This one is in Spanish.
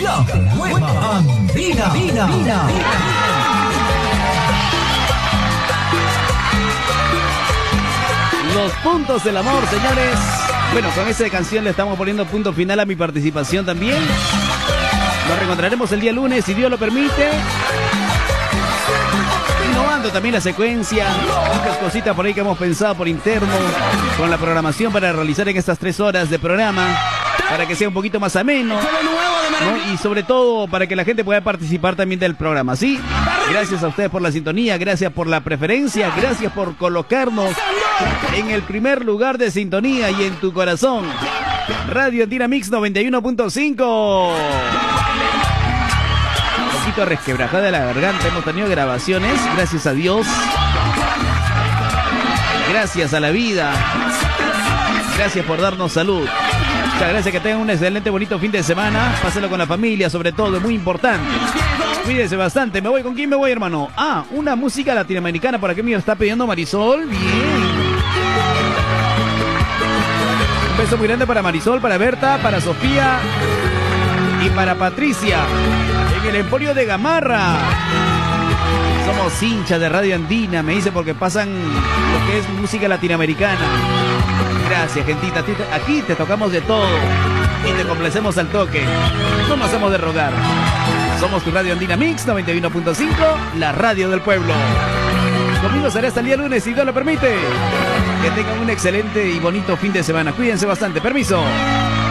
La nueva Andina. Los puntos del amor, señores. Bueno, con esta canción le estamos poniendo punto final a mi participación también. Nos reencontraremos el día lunes, si Dios lo permite. Innovando también la secuencia, muchas cositas por ahí que hemos pensado por interno, con la programación para realizar en estas 3 horas de programa, para que sea un poquito más ameno, ¿no? Y sobre todo para que la gente pueda participar también del programa, ¿sí? Gracias a ustedes por la sintonía, gracias por la preferencia, gracias por colocarnos en el primer lugar de sintonía y en tu corazón. Radio Andina Mix 91.5. Un poquito resquebrajada de la garganta, hemos tenido grabaciones, gracias a Dios, gracias a la vida, gracias por darnos salud. Muchas gracias, que tengan un excelente, bonito fin de semana. Pásenlo con la familia, sobre todo, es muy importante. Cuídense bastante. ¿Me voy con quién me voy, hermano? Ah, una música latinoamericana. ¿Para qué me está pidiendo Marisol? Bien. Un beso muy grande para Marisol, para Berta, para Sofía y para Patricia en el Emporio de Gamarra. Somos hinchas de Radio Andina, me dice, porque pasan lo que es música latinoamericana. Gracias, gentita. Aquí te tocamos de todo y te complacemos al toque. No nos hacemos de rogar. Somos tu Radio Andina Mix 91.5, la radio del pueblo. Conmigo será hasta el día lunes, si Dios lo permite. Que tengan un excelente y bonito fin de semana. Cuídense bastante. Permiso.